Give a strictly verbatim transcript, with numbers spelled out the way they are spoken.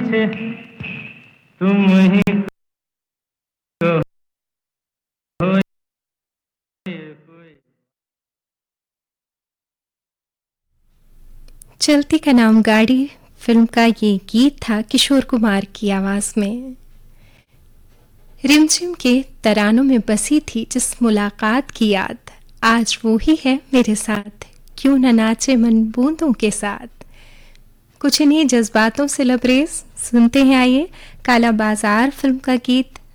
पूछे तुम ही को हो ये कोई। चलती का नाम गाड़ी फिल्म का ये गीत था किशोर कुमार की आवाज में। रिमझिम के तरानों में बसी थी जिस मुलाकात की याद, आज वो ही है मेरे साथ, क्यों न नाचे मन बूंदों के साथ। कुछ इन्हीं जज्बातों से लबरेज सुनते हैं, आइए काला बाजार फिल्म का गीत